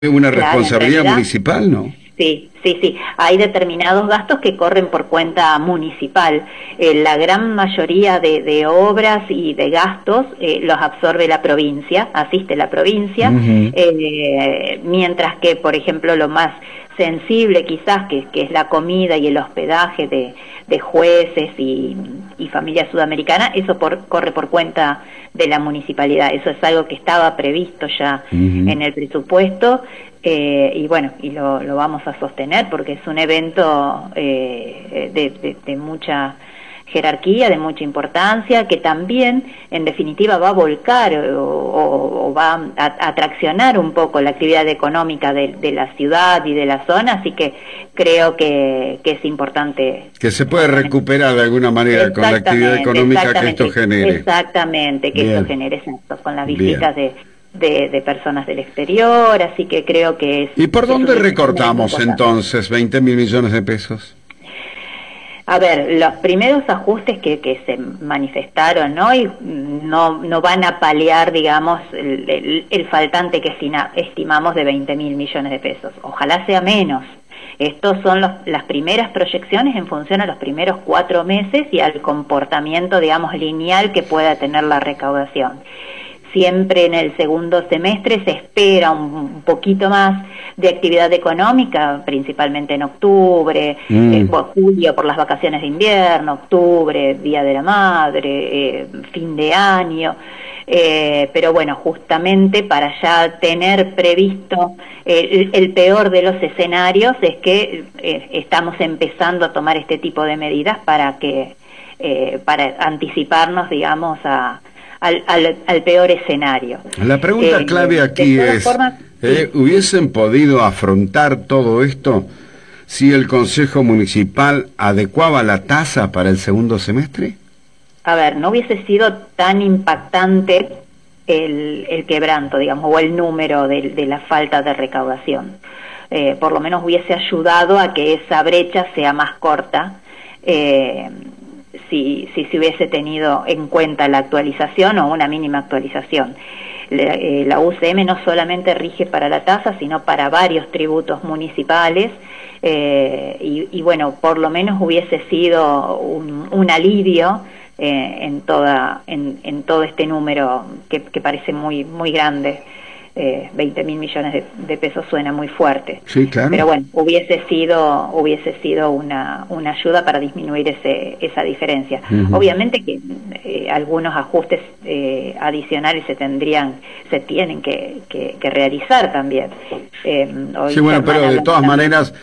una Claro, en responsabilidad realidad, municipal, ¿no? sí, sí, sí. Hay determinados gastos que corren por cuenta municipal. La gran mayoría de obras y de gastos los absorbe la provincia, asiste la provincia, Ujú. mientras que, por ejemplo, lo más sensible quizás, que es la comida y el hospedaje de jueces y familias sudamericanas, eso corre por cuenta de la municipalidad. Eso es algo que estaba previsto ya Ujú. en el presupuesto. Y bueno, y lo vamos a sostener porque es un evento de mucha jerarquía, de mucha importancia, que también en definitiva va a volcar o va a traccionar un poco la actividad económica de la ciudad y de la zona, así que creo que es importante Que se puede sostener. recuperar de alguna manera con la actividad Exactamente, económica que esto genere. exactamente, que esto Bien, genere exacto, con las bien. visitas de personas del exterior, así que creo que ¿Y por es dónde un evento recortamos importante. entonces 20.000 millones de pesos? A ver, los primeros ajustes que se manifestaron hoy no van a paliar, digamos, el faltante que estimamos de 20.000 millones de pesos. Ojalá sea menos. Estos son las primeras proyecciones en función a los primeros 4 meses y al comportamiento, digamos, lineal que pueda tener la recaudación. Siempre en el segundo semestre se espera un poquito más de actividad económica, principalmente en octubre, julio por las vacaciones de invierno, octubre, Día de la Madre, fin de año. Pero bueno, justamente para ya tener previsto el peor de los escenarios es que estamos empezando a tomar este tipo de medidas para anticiparnos, digamos, al peor escenario. La pregunta clave aquí De todas es, formas, sí. ¿hubiesen podido afrontar todo esto si el Consejo Municipal adecuaba la tasa para el segundo semestre? A ver, no hubiese sido tan impactante el quebranto, digamos, o el número de la falta de recaudación. Por lo menos hubiese ayudado a que esa brecha sea más corta, si se hubiese tenido en cuenta la actualización o una mínima actualización. La UCM no solamente rige para la tasa, sino para varios tributos municipales, y bueno, por lo menos hubiese sido un alivio en todo este número que parece muy grande. 20.000 millones de pesos suena muy fuerte, Sí, claro. pero bueno, hubiese sido una ayuda para disminuir esa diferencia. Obviamente que algunos ajustes adicionales se tienen que realizar también. Hoy Sí, bueno, pero de hablamos todas también. maneras,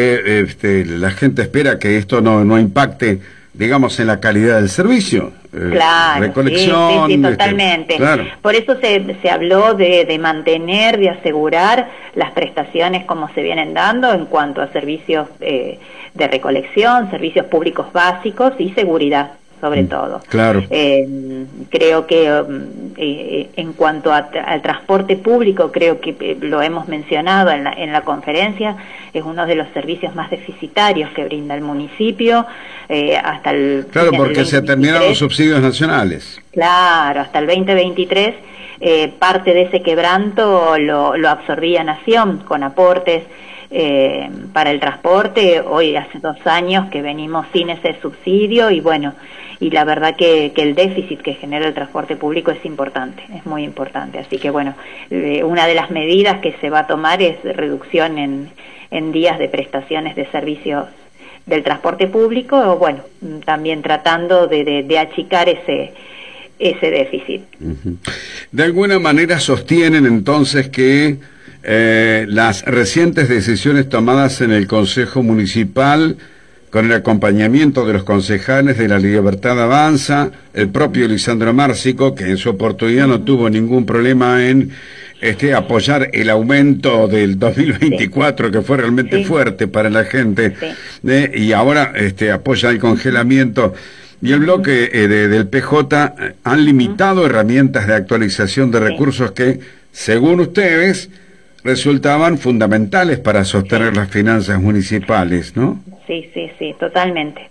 la gente espera que esto no impacte, digamos, en la calidad del servicio. Claro, sí, Recolección, totalmente. claro. Por eso se habló de mantener, de asegurar las prestaciones como se vienen dando en cuanto a servicios de recolección, servicios públicos básicos y seguridad, sobre todo. Claro. Creo que en cuanto al transporte público, creo que lo hemos mencionado en la conferencia, es uno de los servicios más deficitarios que brinda el municipio, hasta el Claro, fines del porque se terminaron los 2023. subsidios nacionales. Claro, hasta el 2023 parte de ese quebranto lo absorbía Nación con aportes para el transporte. Hoy hace 2 años que venimos sin ese subsidio y bueno, y la verdad que el déficit que genera el transporte público es importante, es muy importante. Así que bueno, una de las medidas que se va a tomar es reducción en días de prestaciones de servicios del transporte público, o bueno, también tratando de achicar ese déficit. De alguna manera sostienen entonces que las recientes decisiones tomadas en el Consejo Municipal, con el acompañamiento de los concejales de La Libertad Avanza, el propio Lisandro Márcico, que en su oportunidad no tuvo ningún problema en apoyar el aumento del 2024, que fue realmente fuerte para la gente, y ahora apoya el congelamiento. Y el bloque del PJ han limitado herramientas de actualización de recursos que, según ustedes, resultaban fundamentales para sostener las finanzas municipales, ¿no? Sí, totalmente.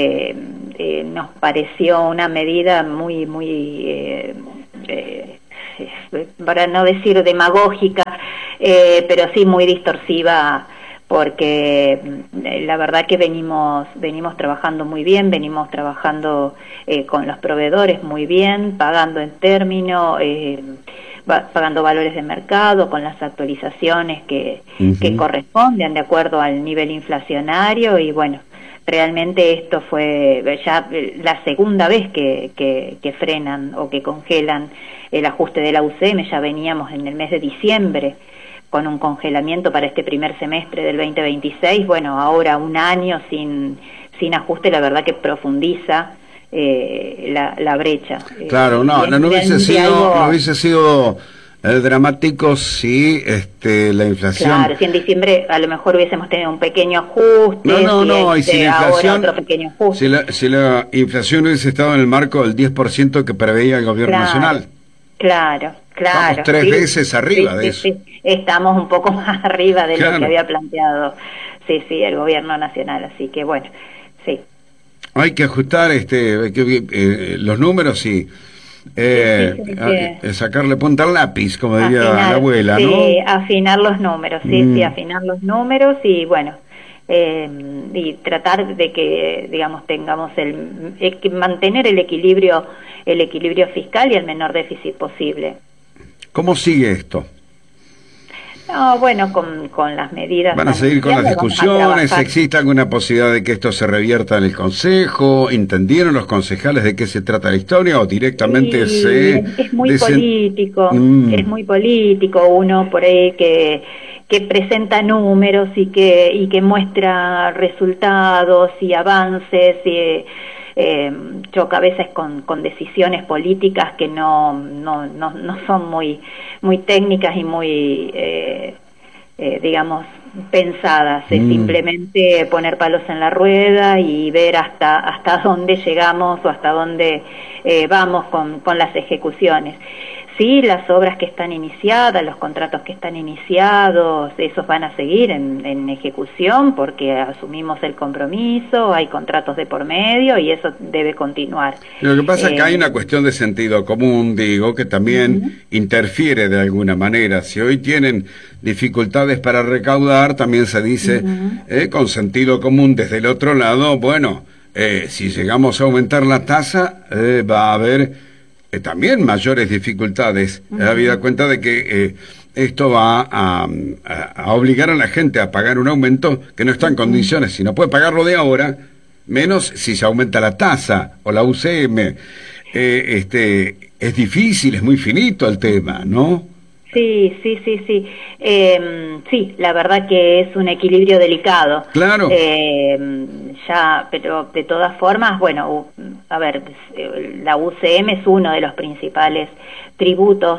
Nos pareció una medida muy para no decir demagógica, pero sí muy distorsiva, porque la verdad que venimos trabajando muy bien, venimos trabajando con los proveedores muy bien, pagando en término, pagando valores de mercado, con las actualizaciones que corresponden de acuerdo al nivel inflacionario, y bueno, realmente esto fue ya la segunda vez que frenan o que congelan el ajuste de la UCM. Ya veníamos en el mes de diciembre con un congelamiento para este primer semestre del 2026, bueno, ahora un año sin ajuste, la verdad que profundiza la brecha. Claro, no hubiese sido dramático si la inflación... Claro, si en diciembre a lo mejor hubiésemos tenido un pequeño ajuste, y si la inflación, otro pequeño ajuste. Si la inflación hubiese estado en el marco del 10% que preveía el gobierno nacional. Claro. Estamos tres veces arriba de eso. Sí. Estamos un poco más arriba de lo que había planteado el gobierno nacional, así que bueno, sí. Hay que ajustar los números y sacarle punta al lápiz, como diría la abuela, ¿no? Sí, afinar los números, afinar los números y bueno, y tratar de que, digamos, tengamos mantener el equilibrio fiscal y el menor déficit posible. ¿Cómo sigue esto? No, bueno, con las medidas... ¿Van a seguir con las discusiones? ¿Existe alguna posibilidad de que esto se revierta en el Consejo? ¿Entendieron los concejales de qué se trata la historia o directamente es muy político, es muy político, uno por ahí que presenta números y que muestra resultados y avances y choca a veces con decisiones políticas que no son muy técnicas y muy digamos pensadas. Es simplemente poner palos en la rueda y ver hasta dónde llegamos o hasta dónde vamos con las ejecuciones. Sí, las obras que están iniciadas, los contratos que están iniciados, esos van a seguir en ejecución porque asumimos el compromiso, hay contratos de por medio y eso debe continuar. Lo que pasa es que hay una cuestión de sentido común, digo, que también interfiere de alguna manera. Si hoy tienen dificultades para recaudar, también se dice con sentido común desde el otro lado, bueno, si llegamos a aumentar la tasa, va a haber... también mayores dificultades, habida cuenta de que esto va a obligar a la gente a pagar un aumento que no está en condiciones, si no puede pagarlo de ahora, menos si se aumenta la tasa o la UCM. Es difícil, es muy finito el tema, ¿no? Sí. Sí, la verdad que es un equilibrio delicado. Claro. Pero de todas formas, bueno, a ver, la UCM es uno de los principales tributos,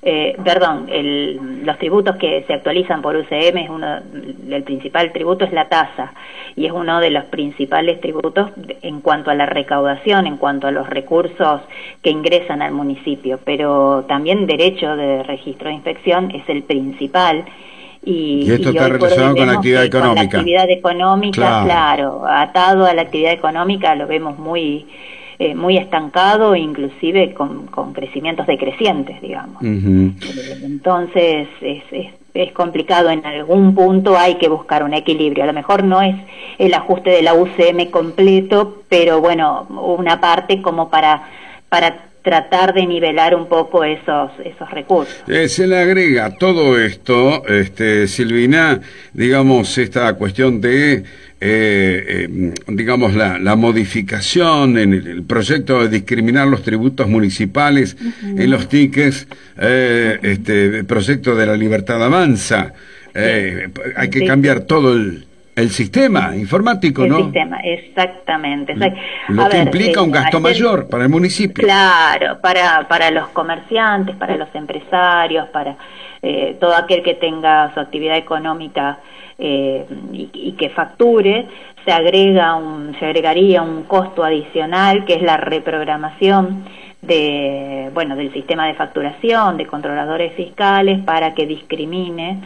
los tributos que se actualizan por UCM, el principal tributo es la tasa, y es uno de los principales tributos en cuanto a la recaudación, en cuanto a los recursos que ingresan al municipio, pero también derecho de registro de inspección es el principal. Y esto está relacionado con la actividad económica. Con la actividad económica, claro, atado a la actividad económica lo vemos muy estancado, inclusive con crecimientos decrecientes, digamos. Entonces es complicado, en algún punto hay que buscar un equilibrio. A lo mejor no es el ajuste de la UCM completo, pero bueno, una parte como para tratar de nivelar un poco esos recursos. Se le agrega todo esto, Silvina, digamos, esta cuestión de, digamos, la modificación en el proyecto de discriminar los tributos municipales en los tickets, el proyecto de la libertad avanza. Hay que cambiar todo el sistema informático, ¿no? El sistema, exactamente. Lo que implica un gasto mayor para el municipio. Claro, para los comerciantes, para los empresarios, para todo aquel que tenga su actividad económica y que facture, se agregaría un costo adicional que es la reprogramación del sistema de facturación, de controladores fiscales, para que discrimine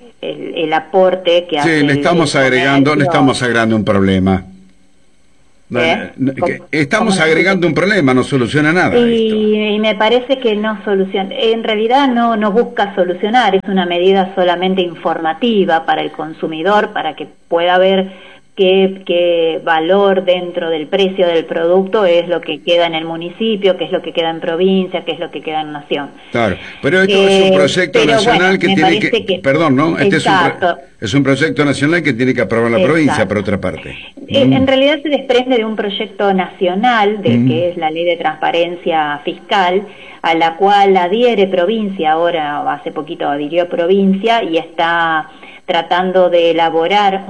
el aporte que hace. Sí, le estamos agregando un problema. Estamos agregando un problema, no soluciona nada. Y me parece que no soluciona, en realidad no busca solucionar, es una medida solamente informativa para el consumidor, para que pueda ver qué valor dentro del precio del producto es lo que queda en el municipio, qué es lo que queda en provincia, qué es lo que queda en nación. Claro, pero esto es un proyecto nacional que tiene que... Perdón, ¿no? Este es un proyecto nacional que tiene que aprobar la provincia, por otra parte. En realidad se desprende de un proyecto nacional, que es la Ley de Transparencia Fiscal, a la cual adhiere provincia, ahora hace poquito adhirió provincia, y está tratando de elaborar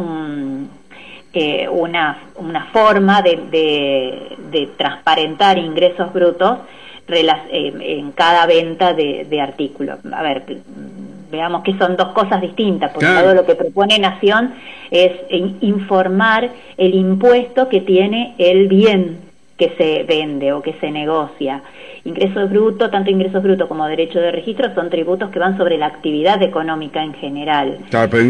una forma de transparentar ingresos brutos en cada venta de artículos. A ver, veamos que son dos cosas distintas, porque todo lo que propone Nación es informar el impuesto que tiene el bien que se vende o que se negocia. Ingresos brutos, tanto ingresos brutos como derecho de registro, son tributos que van sobre la actividad económica en general. Claro, pero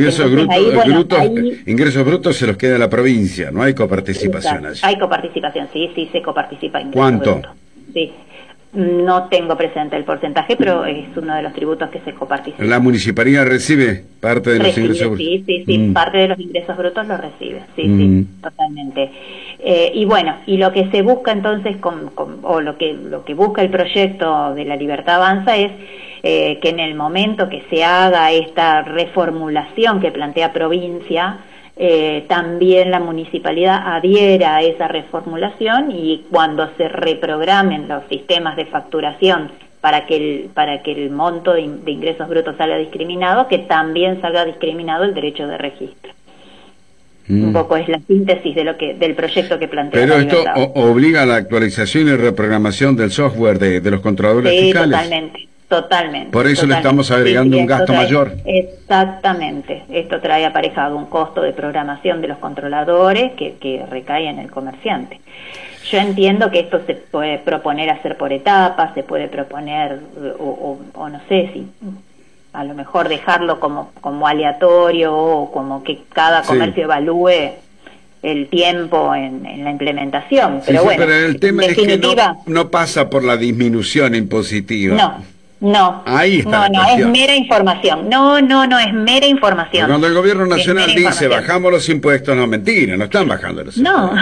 ingresos brutos se los queda la provincia, no hay coparticipación allí. Hay coparticipación, sí se coparticipa. ¿Cuánto? Bruto. Sí. No tengo presente el porcentaje, pero es uno de los tributos que se coparticipa. ¿La municipalidad recibe parte de los ingresos brutos? Sí, parte de los ingresos brutos los recibe, sí, totalmente. Y bueno, y lo que se busca entonces, o lo que busca el proyecto de La Libertad Avanza es que en el momento que se haga esta reformulación que plantea provincia, también la municipalidad adhiera a esa reformulación, y cuando se reprogramen los sistemas de facturación para que el monto de ingresos brutos salga discriminado, que también salga discriminado el derecho de registro. Un poco es la síntesis del proyecto que plantea. Pero esto obliga a la actualización y reprogramación del software de los controladores fiscales. Totalmente. Por eso le estamos agregando un gasto mayor. Exactamente. Esto trae aparejado un costo de programación de los controladores que recae en el comerciante. Yo entiendo que esto se puede proponer hacer por etapas, se puede proponer, o no sé si a lo mejor dejarlo como aleatorio, o como que cada comercio evalúe el tiempo en la implementación. Pero bueno, pero el tema es que no pasa por la disminución impositiva. No, ahí está es mera información. No, es mera información. Cuando el gobierno nacional dice bajamos los impuestos, no, mentira, no están bajando los impuestos.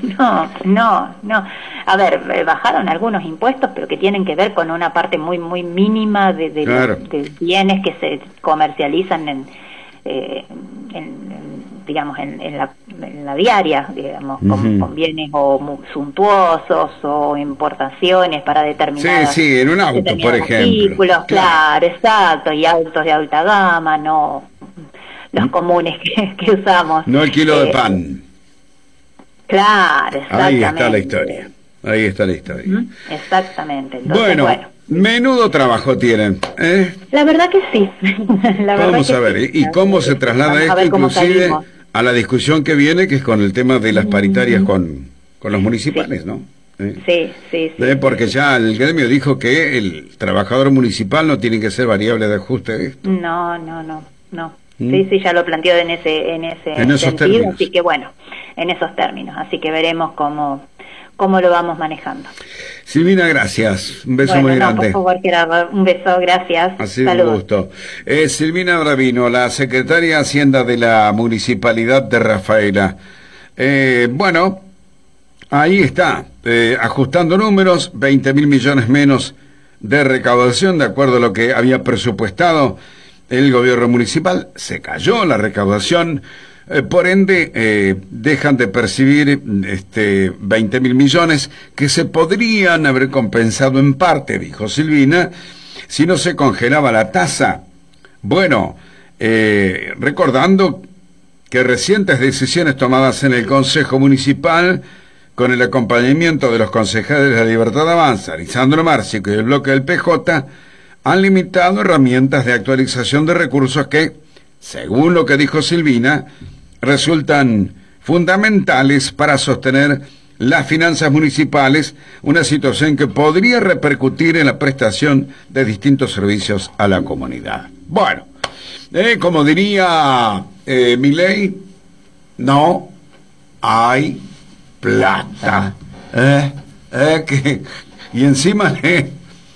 No. A ver, bajaron algunos impuestos, pero que tienen que ver con una parte muy mínima de bienes que se comercializan digamos en la diaria, digamos, con bienes o suntuosos o importaciones para determinadas. Sí, en un auto, por ejemplo. Artículos, claro, exacto, y autos de alta gama, no los comunes que usamos. No el kilo de pan. Claro, exactamente. Ahí está la historia. Exactamente. Entonces, bueno. Menudo trabajo tienen, ¿eh? La verdad que sí. Vamos a ver, ¿y cómo se traslada esto inclusive a la discusión que viene, que es con el tema de las paritarias con los municipales, ¿no? Sí. Porque ya el gremio dijo que el trabajador municipal no tiene que ser variable de ajuste de esto. No. Sí, ya lo planteó en ese sentido, así que bueno, en esos términos, así que veremos cómo lo vamos manejando. Silvina, gracias. Un beso muy grande. Por favor, Gerardo, un beso, gracias. Ha sido un gusto. Silvina Bravino, la secretaria de Hacienda de la Municipalidad de Rafaela. Bueno, ahí está, ajustando números, 20.000 millones menos de recaudación, de acuerdo a lo que había presupuestado el gobierno municipal. Se cayó la recaudación. Por ende, dejan de percibir 20.000 millones que se podrían haber compensado en parte, dijo Silvina, si no se congelaba la tasa. Bueno, recordando que recientes decisiones tomadas en el Consejo Municipal, con el acompañamiento de los concejales de La Libertad Avanza, Lisandro Márcico y el bloque del PJ, han limitado herramientas de actualización de recursos que, según lo que dijo Silvina, resultan fundamentales para sostener las finanzas municipales, una situación que podría repercutir en la prestación de distintos servicios a la comunidad. Bueno, como diría Milei, no hay plata. Y encima le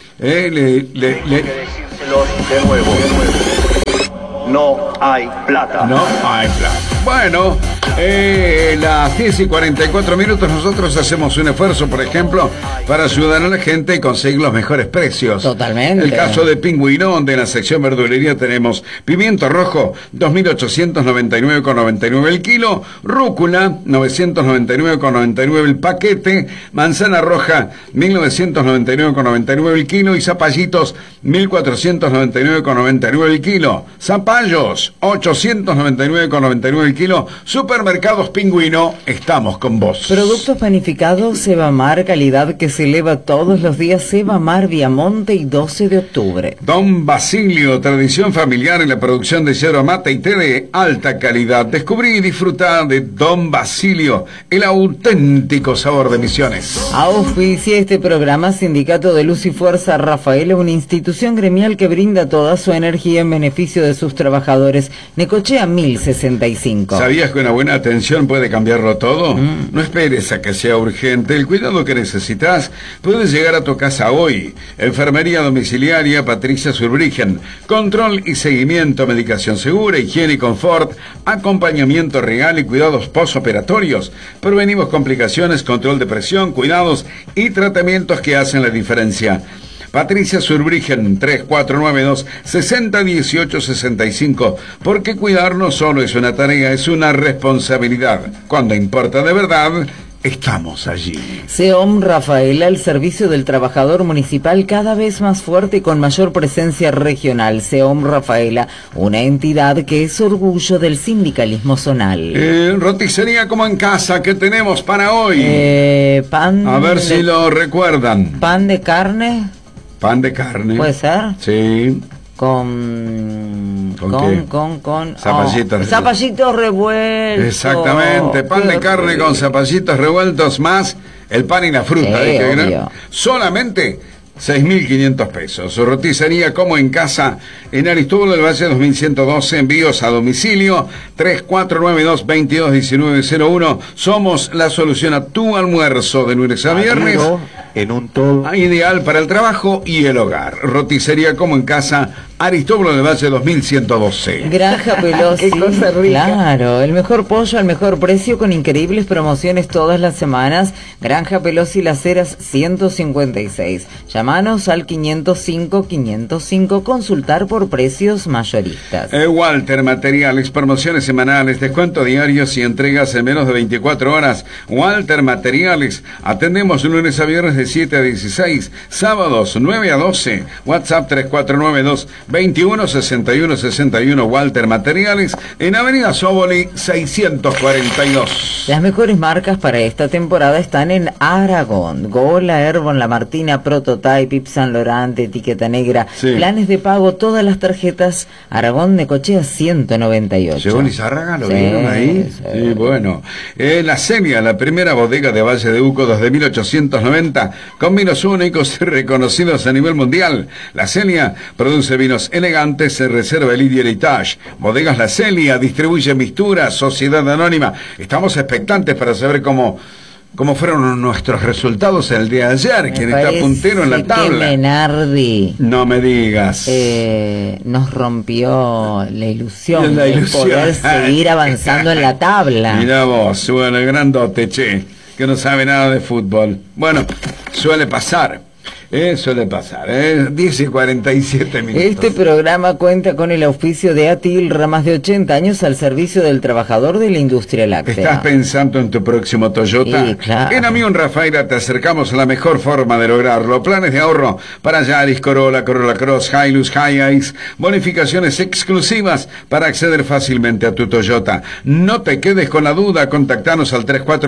decírselos de nuevo. No hay plata. No hay plata. Bueno, las 10:44, nosotros hacemos un esfuerzo, por ejemplo, para ayudar a la gente y conseguir los mejores precios. Totalmente. El caso de Pingüino, donde en la sección verdulería tenemos pimiento rojo, 2.899,99 el kilo, rúcula, 999,99 el paquete, manzana roja, 1.999,99 el kilo y zapallitos, 1.499,99 el kilo. Zapallos, 899,99 el kilo. Supermercados Pingüino, estamos con vos. Productos panificados Sebamar, calidad que se eleva todos los días. Sebamar, Viamonte y 12 de octubre. Don Basilio, tradición familiar en la producción de yerba mate y té de alta calidad. Descubrí y disfrutar de Don Basilio, el auténtico sabor de Misiones. Auspicia este programa Sindicato de Luz y Fuerza Rafaela, una institución gremial que brinda toda su energía en beneficio de sus trabajadores. Necochea 1065. ¿Sabías que una buena atención puede cambiarlo todo? No esperes a que sea urgente. El cuidado que necesitas puede llegar a tu casa hoy. Enfermería domiciliaria Patricia Surbrigen. Control y seguimiento, medicación segura, higiene y confort, acompañamiento real y cuidados postoperatorios. Prevenimos complicaciones, control de presión, cuidados y tratamientos que hacen la diferencia. Patricia Surbrigen, 3492-601865, porque cuidar no solo es una tarea, es una responsabilidad. Cuando importa de verdad, estamos allí. SEOM Rafaela, el servicio del trabajador municipal cada vez más fuerte y con mayor presencia regional. SEOM Rafaela, una entidad que es orgullo del sindicalismo zonal. Roticería como en casa, ¿qué tenemos para hoy? Pan. A ver si lo recuerdan. Pan de carne. Pan de carne. ¿Puede ser? Sí. Con zapallitos. Zapallitos revueltos. Exactamente, pan de carne con zapallitos revueltos más el pan y la fruta. Sí, ¿no? Solamente 6.500 pesos. Roticería como en casa en Aristóbulo del Valle 2112, envíos a domicilio 3492-221901. Somos la solución a tu almuerzo de lunes a viernes. En un todo ideal para el trabajo y el hogar. Roticería como en casa, Aristóbulo del Valle 2112. Granja Pelosi. Qué cosa rica. Claro, el mejor pollo al mejor precio con increíbles promociones todas las semanas. Granja Pelosi Las Heras 156. Llámanos al 505-505, consultar por precios mayoristas. Walter Materiales, promociones semanales, descuento diarios y entregas en menos de 24 horas. Walter Materiales, atendemos lunes a viernes de 7 a 16, sábados 9 a 12, WhatsApp 3492-216161, Walter Materiales, en Avenida Sóboli 642. Las mejores marcas para esta temporada están en Aragón: Gola, Herbon, La Martina, Prototype, Yves Saint Laurent, Etiqueta Negra, sí. Planes de pago, todas las tarjetas. Aragón, Necochea 198. ¿Llegó Lizárraga? ¿Lo Sí, vieron ahí? sí. Sí, bueno. La Celia, la primera bodega de Valle de Uco desde 1890, con vinos únicos y reconocidos a nivel mundial. La Celia produce vinos elegantes, se reserva el Heritage. Bodegas La Celia, distribuye misturas, sociedad anónima. Estamos expectantes para saber cómo fueron nuestros resultados el día de ayer. ¿Quién está puntero en la tabla? Que Menardi No me digas. nos rompió la ilusión, La ilusión. de poder seguir avanzando en la tabla. Mirá vos, bueno, el grandote, che, que no sabe nada de fútbol. Bueno, suele pasar. 10:47. Este programa cuenta con el auspicio de Atilra, más de 80 años al servicio del trabajador de la industria láctea. ¿Estás pensando en tu próximo Toyota? Sí, claro. En Amión Rafaela te acercamos a la mejor forma de lograrlo. Planes de ahorro para Yaris, Corolla, Corolla Cross, Hilux, Hiace, bonificaciones exclusivas para acceder fácilmente a tu Toyota. No te quedes con la duda, contactanos al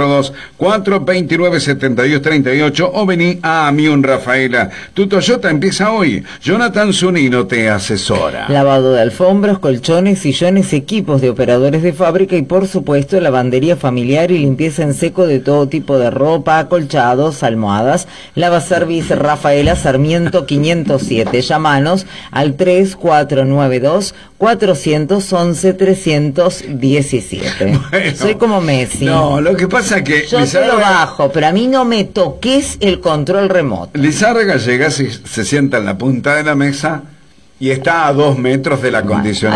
342-429-7238 o vení a Amión Rafaela. Tu Toyota empieza hoy. Jonathan Zunino te asesora. Lavado de alfombras, colchones, sillones, equipos de operadores de fábrica y por supuesto lavandería familiar y limpieza en seco de todo tipo de ropa, acolchados, almohadas. Lavaservice Rafaela Sarmiento 507. Llámanos al 3492 411-317. Bueno, soy como Messi. No, lo que pasa que... Yo te lo bajo, pero a mí no me toques el control remoto. Lizárraga llega, se sienta en la punta de la mesa y está a 2 metros del acondicionado.